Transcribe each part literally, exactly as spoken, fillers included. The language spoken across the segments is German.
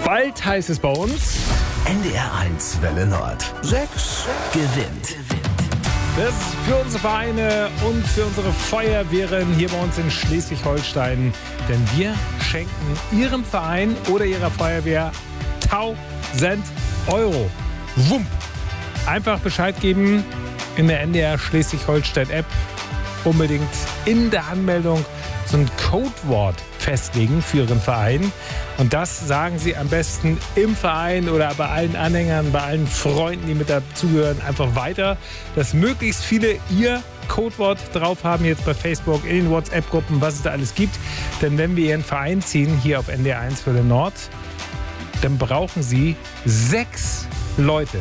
Bald heißt es bei uns N D R eins Welle Nord. Sechs gewinnt. Das ist für unsere Vereine und für unsere Feuerwehren hier bei uns in Schleswig-Holstein. Denn wir schenken Ihrem Verein oder Ihrer Feuerwehr tausend Euro. Wump. Einfach Bescheid geben in der N D R Schleswig-Holstein-App. Unbedingt in der Anmeldung so ein Codewort festlegen für Ihren Verein. Und das sagen Sie am besten im Verein oder bei allen Anhängern, bei allen Freunden, die mit dazugehören, einfach weiter, dass möglichst viele Ihr Codewort drauf haben, jetzt bei Facebook, in den WhatsApp-Gruppen, was es da alles gibt. Denn wenn wir Ihren Verein ziehen, hier auf N D R eins Welle Nord, dann brauchen Sie sechs Leute.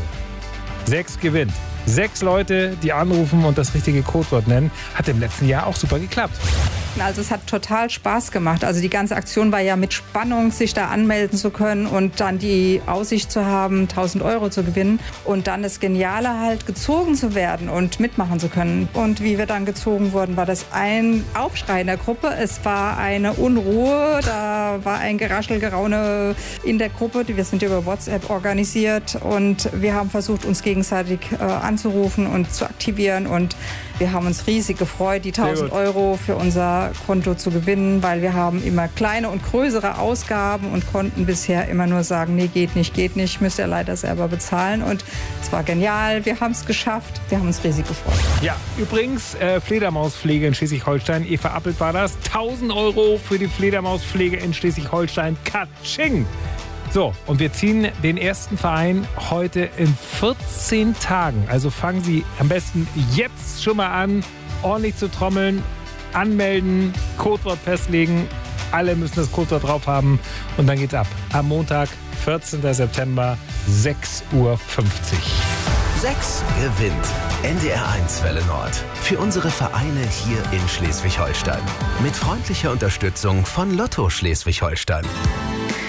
Sechs gewinnt. Sechs Leute, die anrufen und das richtige Codewort nennen. Hat im letzten Jahr auch super geklappt. Also es hat total Spaß gemacht. Also die ganze Aktion war ja mit Spannung, sich da anmelden zu können und dann die Aussicht zu haben, tausend Euro zu gewinnen. Und dann das Geniale halt, gezogen zu werden und mitmachen zu können. Und wie wir dann gezogen wurden, war das ein Aufschrei in der Gruppe. Es war eine Unruhe, da war ein Geraschel, Geraune in der Gruppe. Wir sind über WhatsApp organisiert und wir haben versucht, uns gegenseitig äh, anzurufen und zu aktivieren. Und wir haben uns riesig gefreut, die tausend Euro für unser Konto zu gewinnen, weil wir haben immer kleine und größere Ausgaben und konnten bisher immer nur sagen, nee, geht nicht, geht nicht, müsst ihr leider selber bezahlen. Und es war genial, wir haben es geschafft, wir haben uns riesig gefreut. Ja, übrigens, äh, Fledermauspflege in Schleswig-Holstein, Eva Appelt war das, tausend Euro für die Fledermauspflege in Schleswig-Holstein, Katsching! So, und wir ziehen den ersten Verein heute in vierzehn Tagen. Also fangen Sie am besten jetzt schon mal an, ordentlich zu trommeln, anmelden, Codewort festlegen. Alle müssen das Codewort drauf haben und dann geht's ab. Am Montag, vierzehnten September, sechs Uhr fünfzig. Sechs gewinnt. N D R eins Welle Nord. Für unsere Vereine hier in Schleswig-Holstein. Mit freundlicher Unterstützung von Lotto Schleswig-Holstein.